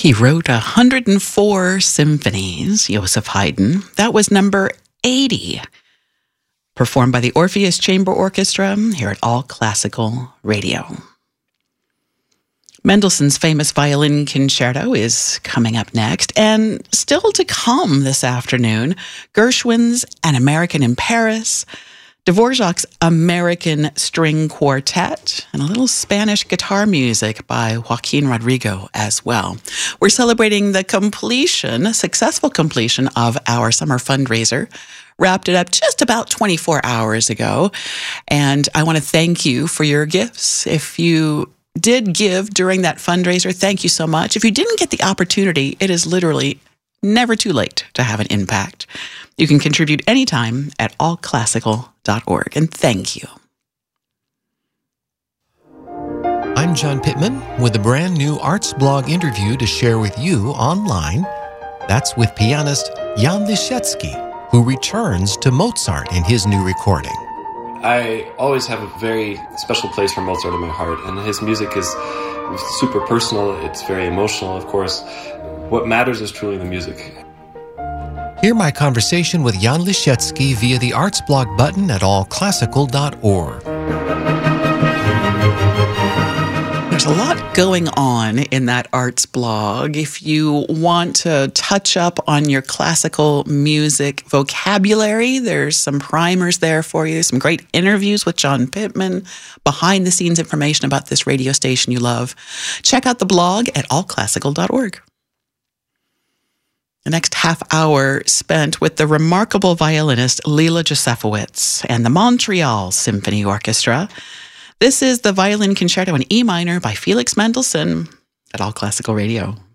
He wrote 104 symphonies, Joseph Haydn. That was number 80, performed by the Orpheus Chamber Orchestra here at All Classical Radio. Mendelssohn's famous violin concerto is coming up next, and still to come this afternoon, Gershwin's An American in Paris, Dvorak's American String Quartet, and a little Spanish guitar music by Joaquin Rodrigo as well. We're celebrating the successful completion of our summer fundraiser. Wrapped it up just about 24 hours ago, and I want to thank you for your gifts. If you did give during that fundraiser, thank you so much. If you didn't get the opportunity, it is literally never too late to have an impact. You can contribute anytime at allclassical.org, and thank you. I'm John Pittman with a brand new Arts Blog interview to share with you online. That's with pianist Jan Lisiecki, who returns to Mozart in his new recording. I always have a very special place for Mozart in my heart, and his music is super personal. It's very emotional, of course. What matters is truly the music. Hear my conversation with Jan Lisiecki via the Arts Blog button at allclassical.org. There's a lot going on in that arts blog. If you want to touch up on your classical music vocabulary, there's some primers there for you, some great interviews with John Pittman, behind-the-scenes information about this radio station you love. Check out the blog at allclassical.org. The next half hour spent with the remarkable violinist Lila Josefowicz and the Montreal Symphony Orchestra. This is the Violin Concerto in E minor by Felix Mendelssohn at All Classical Radio.